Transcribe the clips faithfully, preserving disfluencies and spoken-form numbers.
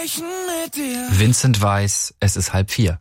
sprechen mit dir. Vincent Weiss, es ist halb vier.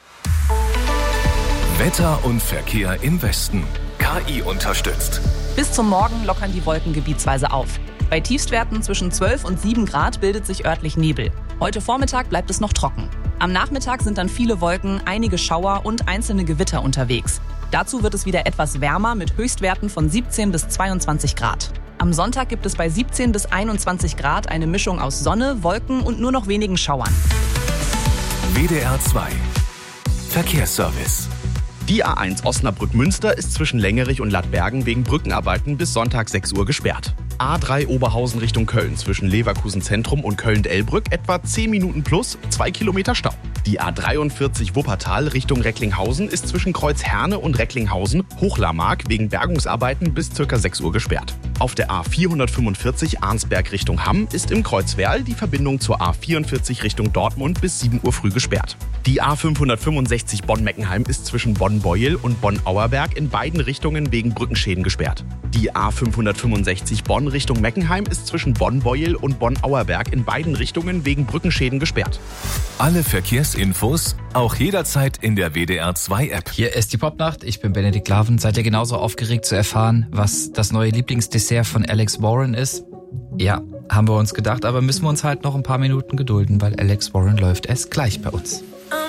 Wetter und Verkehr im Westen. K I unterstützt. Bis zum Morgen lockern die Wolken gebietsweise auf. Bei Tiefstwerten zwischen zwölf und sieben Grad bildet sich örtlich Nebel. Heute Vormittag bleibt es noch trocken. Am Nachmittag sind dann viele Wolken, einige Schauer und einzelne Gewitter unterwegs. Dazu wird es wieder etwas wärmer mit Höchstwerten von siebzehn bis zweiundzwanzig Grad. Am Sonntag gibt es bei siebzehn bis einundzwanzig Grad eine Mischung aus Sonne, Wolken und nur noch wenigen Schauern. W D R zwei Verkehrsservice. Die A eins Osnabrück-Münster ist zwischen Längerich und Lattbergen wegen Brückenarbeiten bis Sonntag sechs Uhr gesperrt. A drei Oberhausen Richtung Köln zwischen Leverkusen Zentrum und Köln-Delbrück etwa zehn Minuten plus zwei Kilometer Stau. Die A dreiundvierzig Wuppertal Richtung Recklinghausen ist zwischen Kreuzherne und Recklinghausen Hochlarmark wegen Bergungsarbeiten bis ca. sechs Uhr gesperrt. Auf der A vierhundertfünfundvierzig Arnsberg Richtung Hamm ist im Kreuzwerl die Verbindung zur A vierundvierzig Richtung Dortmund bis sieben Uhr früh gesperrt. Die A fünfhundertfünfundsechzig Bonn-Meckenheim ist zwischen Bonn-Beuel und Bonn-Auerberg in beiden Richtungen wegen Brückenschäden gesperrt. Die A fünfhundertfünfundsechzig Bonn Richtung Meckenheim ist zwischen Bonn-Beuel und Bonn-Auerberg in beiden Richtungen wegen Brückenschäden gesperrt. Alle Verkehrsinfos auch jederzeit in der W D R zwei App. Hier ist die Popnacht, ich bin Benedikt Laven. Seid ihr genauso aufgeregt zu erfahren, was das neue Lieblingsdessert von Alex Warren ist? Ja, haben wir uns gedacht, aber müssen wir uns halt noch ein paar Minuten gedulden, weil Alex Warren läuft erst gleich bei uns.